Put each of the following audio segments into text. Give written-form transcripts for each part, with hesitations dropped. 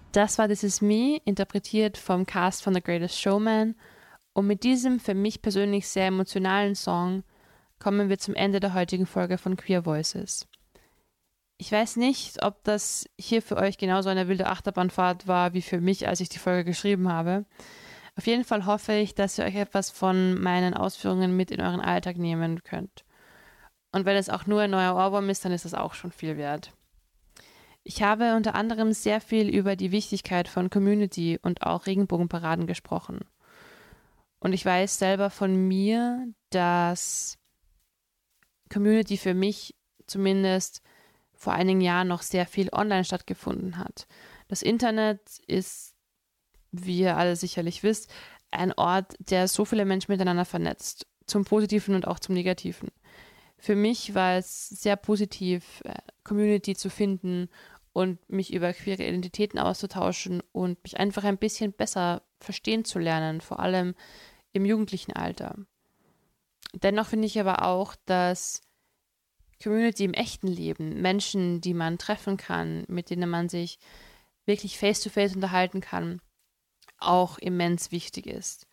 Das war This Is Me, interpretiert vom Cast von The Greatest Showman. Und mit diesem für mich persönlich sehr emotionalen Song kommen wir zum Ende der heutigen Folge von Queer Voices. Ich weiß nicht, ob das hier für euch genauso eine wilde Achterbahnfahrt war wie für mich, als ich die Folge geschrieben habe. Auf jeden Fall hoffe ich, dass ihr euch etwas von meinen Ausführungen mit in euren Alltag nehmen könnt. Und wenn es auch nur ein neuer Ohrwurm ist, dann ist das auch schon viel wert. Ich habe unter anderem sehr viel über die Wichtigkeit von Community und auch Regenbogenparaden gesprochen. Und ich weiß selber von mir, dass Community für mich zumindest vor einigen Jahren noch sehr viel online stattgefunden hat. Das Internet ist, wie ihr alle sicherlich wisst, ein Ort, der so viele Menschen miteinander vernetzt, zum Positiven und auch zum Negativen. Für mich war es sehr positiv, Community zu finden und mich über queere Identitäten auszutauschen und mich einfach ein bisschen besser verstehen zu lernen, vor allem im jugendlichen Alter. Dennoch finde ich aber auch, dass Community im echten Leben, Menschen, die man treffen kann, mit denen man sich wirklich face-to-face unterhalten kann, auch immens wichtig ist.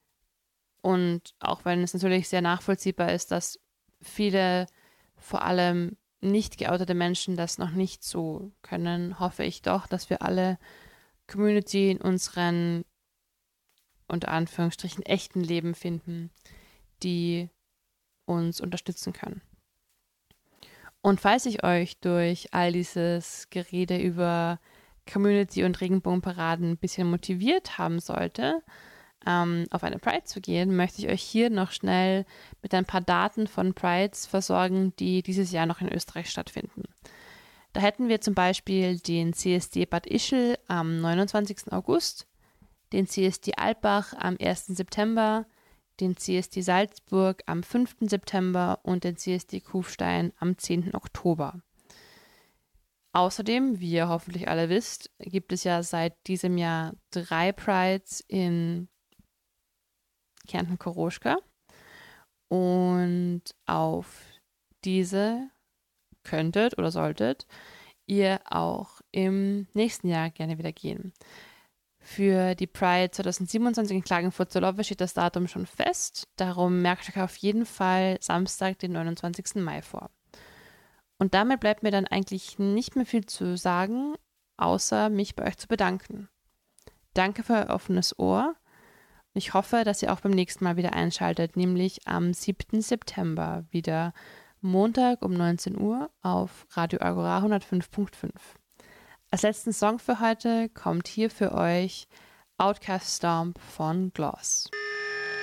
Und auch wenn es natürlich sehr nachvollziehbar ist, dass viele, vor allem nicht geoutete Menschen, das noch nicht so können, hoffe ich doch, dass wir alle Community in unseren, unter Anführungsstrichen, echten Leben finden, die uns unterstützen können. Und falls ich euch durch all dieses Gerede über Community und Regenbogenparaden ein bisschen motiviert haben sollte, auf eine Pride zu gehen, möchte ich euch hier noch schnell mit ein paar Daten von Prides versorgen, die dieses Jahr noch in Österreich stattfinden. Da hätten wir zum Beispiel den CSD Bad Ischl am 29. August, den CSD Alpbach am 1. September, den CSD Salzburg am 5. September und den CSD Kufstein am 10. Oktober. Außerdem, wie ihr hoffentlich alle wisst, gibt es ja seit diesem Jahr 3 Prides in Kärnten-Koroschka. Und auf diese könntet oder solltet ihr auch im nächsten Jahr gerne wieder gehen. Für die Pride 2027 in Klagenfurt-Solowwe steht das Datum schon fest. Darum merkt euch auf jeden Fall Samstag, den 29. Mai vor. Und damit bleibt mir dann eigentlich nicht mehr viel zu sagen, außer mich bei euch zu bedanken. Danke für euer offenes Ohr. Ich hoffe, dass ihr auch beim nächsten Mal wieder einschaltet, nämlich am 7. September wieder Montag um 19 Uhr auf Radio Agora 105.5. Als letzten Song für heute kommt hier für euch Outcast Stomp von Gloss.